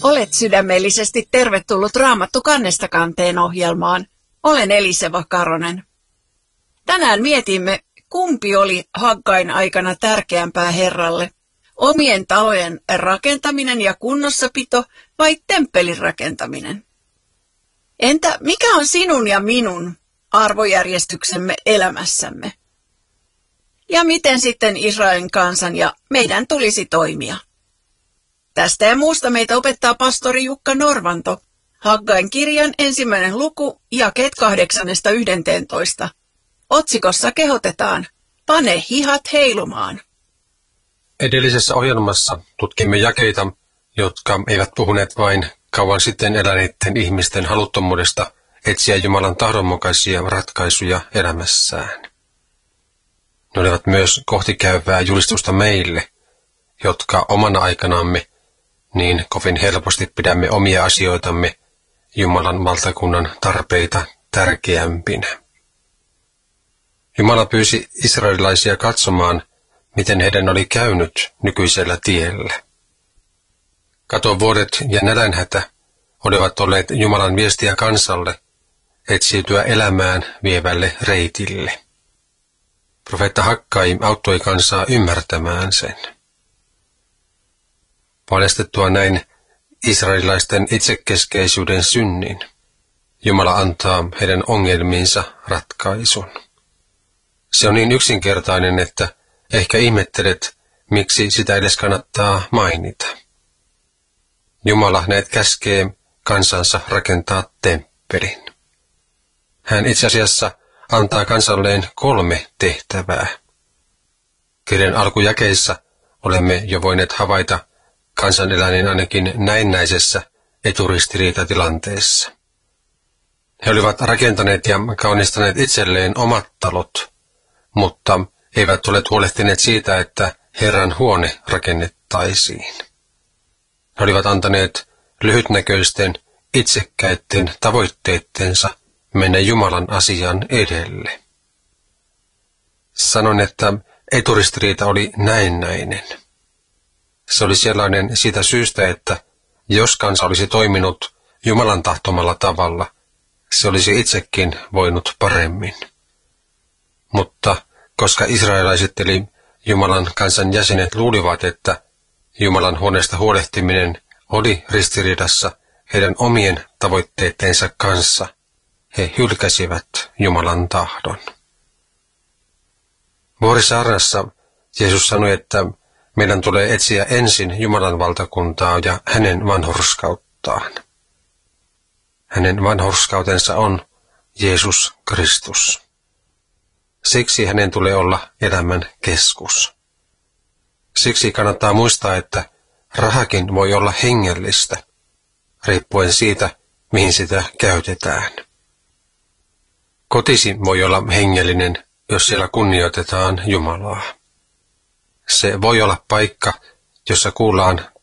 Olet sydämellisesti tervetullut Raamattu kannesta kanteen ohjelmaan. Olen Eliseva Karonen. Tänään mietimme, kumpi oli Haggain aikana tärkeämpää Herralle. Omien talojen rakentaminen ja kunnossapito vai temppelin rakentaminen? Entä mikä on sinun ja minun arvojärjestyksemme elämässämme? Ja miten sitten Israelin kansan ja meidän tulisi toimia? Tästä ja muusta meitä opettaa pastori Jukka Norvanto. Haggain kirjan 1. luku, jakeet 8–11. Otsikossa kehotetaan, pane hihat heilumaan. Edellisessä ohjelmassa tutkimme jakeita, jotka eivät puhuneet vain kauan sitten eläneiden ihmisten haluttomuudesta etsiä Jumalan tahdonmukaisia ratkaisuja elämässään. Ne olivat myös kohtikäyvää julistusta meille, jotka omana aikanamme niin kovin helposti pidämme omia asioitamme Jumalan valtakunnan tarpeita tärkeämpinä. Jumala pyysi israelilaisia katsomaan, miten heidän oli käynyt nykyisellä tiellä. Katovuodet ja nälänhätä olivat olleet Jumalan viestiä kansalle etsiytyä elämään vievälle reitille. Profeetta Haggai auttoi kansaa ymmärtämään sen. Paljastettua näin israelilaisten itsekeskeisyyden synnin, Jumala antaa heidän ongelmiinsa ratkaisun. Se on niin yksinkertainen, että ehkä ihmettelet, miksi sitä edes kannattaa mainita. Jumala näet käskee kansansa rakentaa temppelin. Hän itse asiassa antaa kansalleen 3 tehtävää. Kirjan alkujakeissa olemme jo voineet havaita kansan eläneen ainakin näennäisessä eturistiriitatilanteessa. He olivat rakentaneet ja kaunistaneet itselleen omat talot, mutta eivät ole huolehtineet siitä, että Herran huone rakennettaisiin. He olivat antaneet lyhytnäköisten, itsekkäitten tavoitteittensa mennä Jumalan asian edelle. Sanon, että eturistiriita oli näennäinen. Se oli sellainen siitä syystä, että jos kansa olisi toiminut Jumalan tahtomalla tavalla, se olisi itsekin voinut paremmin. Mutta koska israelaiset eli Jumalan kansan jäsenet luulivat, että Jumalan huoneesta huolehtiminen oli ristiriidassa heidän omien tavoitteittensa kanssa, he hylkäsivät Jumalan tahdon. Vuorisaarnassa Jeesus sanoi, että meidän tulee etsiä ensin Jumalan valtakuntaa ja hänen vanhurskauttaan. Hänen vanhurskautensa on Jeesus Kristus. Siksi hänen tulee olla elämän keskus. Siksi kannattaa muistaa, että rahakin voi olla hengellistä, riippuen siitä, mihin sitä käytetään. Kotisi voi olla hengellinen, jos siellä kunnioitetaan Jumalaa. Se voi olla paikka, jossa kuullaan